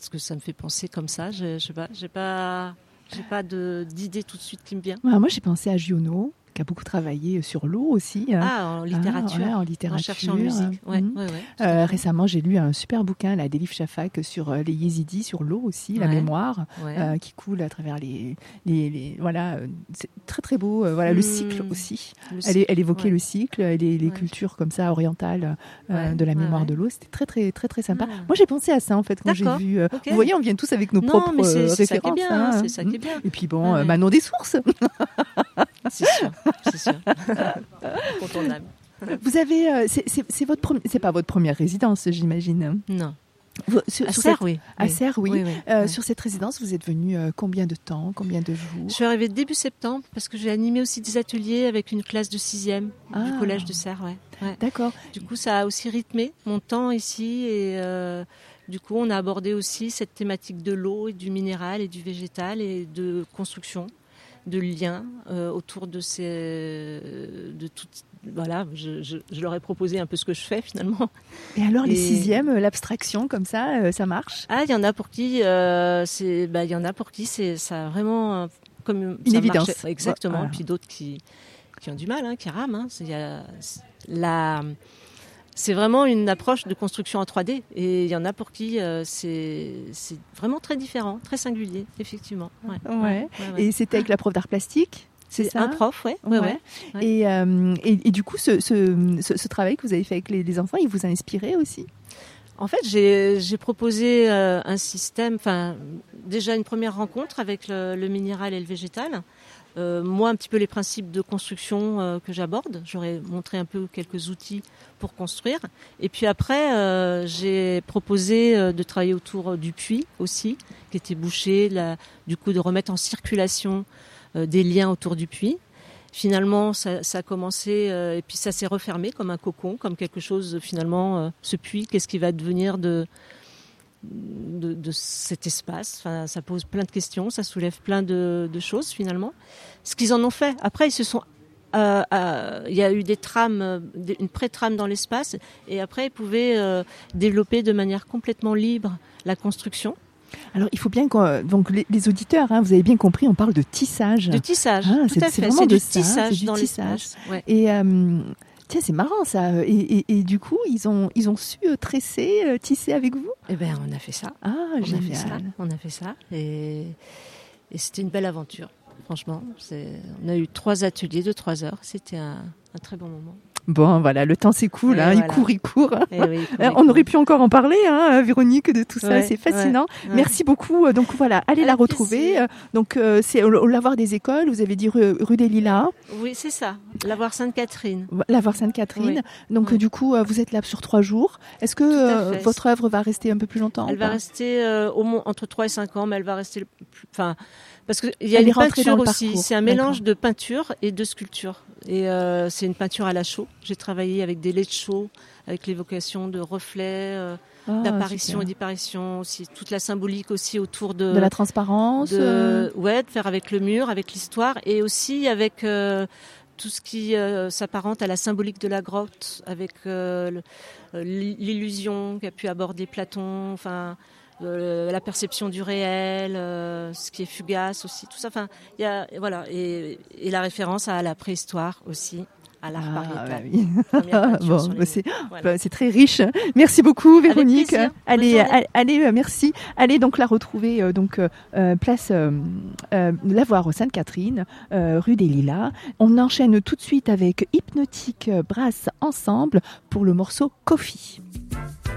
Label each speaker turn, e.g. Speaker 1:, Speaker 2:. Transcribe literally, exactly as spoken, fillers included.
Speaker 1: parce que ça me fait penser comme ça. Je, je sais pas, j'ai pas, j'ai pas de, d'idée tout de suite qui me vient.
Speaker 2: Ouais, moi, j'ai pensé à Giono, qui a beaucoup travaillé sur l'eau aussi.
Speaker 1: Ah, en littérature.
Speaker 2: Ah, ouais, en littérature.
Speaker 1: En cherchant en musique. Ouais,
Speaker 2: mmh.
Speaker 1: ouais, ouais,
Speaker 2: euh, récemment, j'ai lu un super bouquin, là, d'Elif Shafak, sur euh, les Yézidis, sur l'eau aussi, ouais. la mémoire ouais. euh, qui coule à travers les... les, les voilà, c'est très très beau. Euh, voilà, mmh. Le cycle aussi. Le elle, cycle, elle évoquait ouais. le cycle, et les, les ouais. cultures comme ça, orientales, euh, ouais. de la mémoire ouais, ouais. de l'eau. C'était très très très très sympa. Ah. Moi, j'ai pensé à ça, en fait, quand
Speaker 1: D'accord.
Speaker 2: j'ai vu... Euh,
Speaker 1: okay.
Speaker 2: Vous voyez, on vient tous avec nos
Speaker 1: non,
Speaker 2: propres
Speaker 1: mais c'est, c'est
Speaker 2: références.
Speaker 1: Ça bien, hein, c'est ça qui est bien.
Speaker 2: Et puis bon, ouais. euh, Manon des sources.
Speaker 1: C'est sûr, c'est sûr. Incontournable.
Speaker 2: Vous avez, euh, c'est, c'est, c'est votre prom- c'est pas votre première résidence, j'imagine.
Speaker 1: Non.
Speaker 2: Vous, sur,
Speaker 1: à
Speaker 2: sur
Speaker 1: Serres,
Speaker 2: cette,
Speaker 1: oui.
Speaker 2: À Serres, oui.
Speaker 1: oui, oui,
Speaker 2: euh,
Speaker 1: oui.
Speaker 2: Sur cette résidence, vous êtes venu euh, combien de temps, combien de jours?
Speaker 1: Je suis arrivée début septembre parce que j'ai animé aussi des ateliers avec une classe de sixième ah. du collège de Serres. Ouais. Ouais.
Speaker 2: D'accord.
Speaker 1: Du coup, ça a aussi rythmé mon temps ici et euh, du coup, on a abordé aussi cette thématique de l'eau et du minéral et du végétal et de construction, de liens euh, autour de ces, de toutes. Voilà, je, je, je leur ai proposé un peu ce que je fais finalement.
Speaker 2: Et alors, et... les sixièmes, l'abstraction comme ça, euh, ça marche?
Speaker 1: Ah, il y en a pour qui, euh, c'est, bah, il y en a pour qui c'est ça vraiment euh, comme
Speaker 2: une
Speaker 1: ça
Speaker 2: évidence.
Speaker 1: Marchait, exactement.
Speaker 2: Voilà.
Speaker 1: Puis d'autres qui, qui ont du mal, hein, qui rament. Hein. C'est, y a, la, c'est vraiment une approche de construction en trois D. Et il y en a pour qui euh, c'est, c'est vraiment très différent, très singulier, effectivement. Ouais,
Speaker 2: ouais.
Speaker 1: Ouais, ouais, ouais.
Speaker 2: Et c'était avec la prof d'art plastique?
Speaker 1: C'est, c'est ça un prof, ouais.
Speaker 2: ouais,
Speaker 1: ouais,
Speaker 2: ouais.
Speaker 1: ouais.
Speaker 2: Et, euh, et, et du coup, ce, ce, ce, ce travail que vous avez fait avec les, les enfants, il vous a inspiré aussi?
Speaker 1: En fait, j'ai, j'ai proposé euh, un système, enfin, déjà une première rencontre avec le, le minéral et le végétal. Euh, moi, un petit peu les principes de construction euh, que j'aborde. J'aurais montré un peu quelques outils pour construire. Et puis après, euh, j'ai proposé euh, de travailler autour du puits aussi, qui était bouché, la, du coup de remettre en circulation euh, des liens autour du puits. Finalement, ça, ça a commencé euh, et puis ça s'est refermé comme un cocon, comme quelque chose finalement. Euh, ce puits, qu'est-ce qui va devenir de De, de cet espace? Enfin, ça pose plein de questions, ça soulève plein de, de choses finalement. Ce qu'ils en ont fait. Après, ils se sont, euh, euh, il y a eu des trames, une pré-trame dans l'espace, et après ils pouvaient euh, développer de manière complètement libre la construction.
Speaker 2: Alors, il faut bien que donc les, les auditeurs, hein, vous avez bien compris, on parle de tissage.
Speaker 1: De tissage,
Speaker 2: ah,
Speaker 1: tout
Speaker 2: c'est,
Speaker 1: à
Speaker 2: c'est
Speaker 1: fait.
Speaker 2: Vraiment
Speaker 1: c'est
Speaker 2: de
Speaker 1: du
Speaker 2: ça,
Speaker 1: tissage
Speaker 2: c'est du
Speaker 1: dans
Speaker 2: tissage.
Speaker 1: l'espace. Ouais.
Speaker 2: Et euh, tiens, c'est marrant ça. Et, et, et du coup, ils ont, ils ont su euh, tresser, euh, tisser avec vous?
Speaker 1: Eh ben, on a fait ça.
Speaker 2: Ah,
Speaker 1: on
Speaker 2: génial.
Speaker 1: A fait ça. On a fait ça. Et, et c'était une belle aventure. Franchement, c'est... on a eu trois ateliers de trois heures. C'était un, un très bon moment.
Speaker 2: Bon, voilà, le temps s'écoule, hein,
Speaker 1: voilà.
Speaker 2: il court, il court.
Speaker 1: Et oui, il court, il
Speaker 2: on
Speaker 1: court.
Speaker 2: aurait pu encore en parler, hein, Véronique, de tout ça,
Speaker 1: ouais,
Speaker 2: c'est fascinant.
Speaker 1: Ouais, ouais.
Speaker 2: Merci beaucoup. Donc voilà, allez
Speaker 1: Avec
Speaker 2: la retrouver.
Speaker 1: plaisir.
Speaker 2: Donc euh, c'est au, au Lavoir des Écoles, vous avez dit rue, rue des Lilas.
Speaker 1: Oui, c'est ça, Lavoir Sainte-Catherine.
Speaker 2: Lavoir Sainte-Catherine.
Speaker 1: Oui.
Speaker 2: Donc
Speaker 1: oui.
Speaker 2: du coup, vous êtes là sur trois jours. Est-ce que euh, votre œuvre va rester un peu plus longtemps?
Speaker 1: Elle va
Speaker 2: pas
Speaker 1: rester euh, au moins entre trois et cinq ans, mais elle va rester... Enfin, parce qu'il y a
Speaker 2: elle
Speaker 1: une peinture aussi.
Speaker 2: Parcours.
Speaker 1: C'est un mélange D'accord. de peinture et de sculpture. Et euh, c'est une peinture à la chaux. J'ai travaillé avec des laits de chaux, avec l'évocation de reflets, euh, ah, d'apparition super. Et disparition aussi. Toute la symbolique aussi autour de...
Speaker 2: De la transparence
Speaker 1: de,
Speaker 2: euh...
Speaker 1: Ouais, de faire avec le mur, avec l'histoire. Et aussi avec... Euh, tout ce qui euh, s'apparente à la symbolique de la grotte, avec euh, le, l'illusion qu'a pu aborder Platon, enfin euh, la perception du réel, euh, ce qui est fugace aussi, tout ça. Enfin, il y a voilà et, et la référence à la préhistoire aussi. À l'art
Speaker 2: ah,
Speaker 1: pariétal.
Speaker 2: Bah oui. bon, bah c'est, voilà. bah c'est très riche. Merci beaucoup, Véronique. Allez, allez, allez, merci. Allez donc la retrouver euh, donc euh, place euh, euh, Lavoir Sainte-Catherine, euh, rue des Lilas. On enchaîne tout de suite avec Hypnotique Brass Ensemble pour le morceau Coffee.